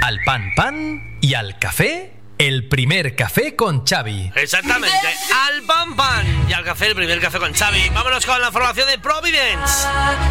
Al pan, pan y al café, el primer café con Xavi. Exactamente, al pan pan y al café, el primer café con Xavi. Vámonos con la información de Providence.